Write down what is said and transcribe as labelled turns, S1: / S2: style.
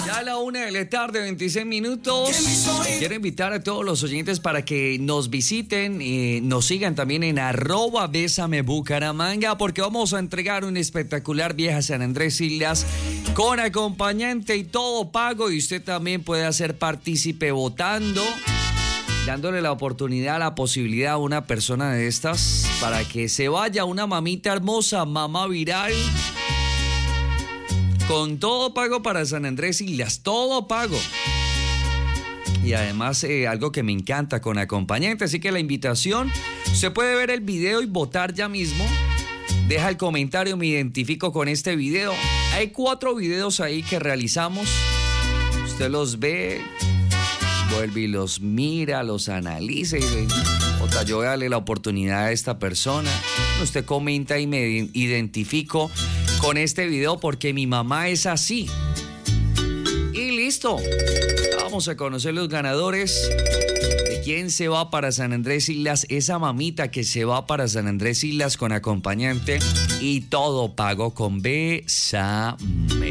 S1: Ya a la 1:26 p.m. Quiero invitar a todos los oyentes para que nos visiten, nos sigan también en @BésameBucaramanga, porque vamos a entregar un espectacular viaje a San Andrés Islas con acompañante y todo pago, y usted también puede hacer partícipe votando, dándole la oportunidad, la posibilidad a una persona de estas para que se vaya una mamita hermosa, mamá viral, con todo pago para San Andrés Islas, todo pago. Y además algo que me encanta, con acompañante. Así que la invitación, se puede ver el video y votar ya mismo. Deja el comentario, me identifico con este video. Hay 4 videos ahí que realizamos. Usted los ve, vuelve y los mira, los analiza y otra, yo voy a darle la oportunidad a esta persona. Usted comenta y me identifico con este video porque mi mamá es así. Y listo. Vamos a conocer los ganadores. ¿De quién se va para San Andrés Islas? Esa mamita que se va para San Andrés Islas con acompañante y todo pago con Bésame.